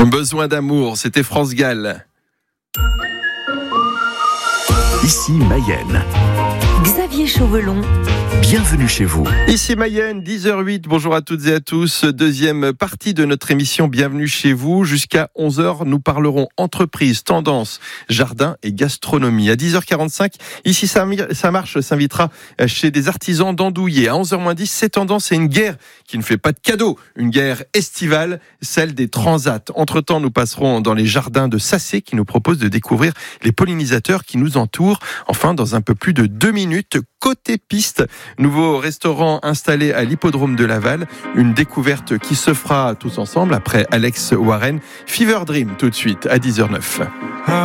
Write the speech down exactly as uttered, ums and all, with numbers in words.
Besoin d'amour, c'était France Gall. Ici Mayenne. Xavier Chauvelon. Bienvenue chez vous. Ici Mayenne, dix heures huit. Bonjour à toutes et à tous. Deuxième partie de notre émission Bienvenue chez vous. Jusqu'à onze heures, nous parlerons entreprise, tendance, jardin et gastronomie. À dix heures quarante-cinq, ici ça marche s'invitera chez des artisans d'Andouillé. À onze heures moins dix, c'est tendance et une guerre qui ne fait pas de cadeaux. Une guerre estivale, celle des transats. Entre-temps, nous passerons dans les jardins de Sacé qui nous propose de découvrir les pollinisateurs qui nous entourent. Enfin, dans un peu plus de deux minutes, côté piste, nouveau restaurant installé à l'hippodrome de Laval. Une découverte qui se fera tous ensemble après Alex Warren. Fever Dream tout de suite à dix heures zéro neuf.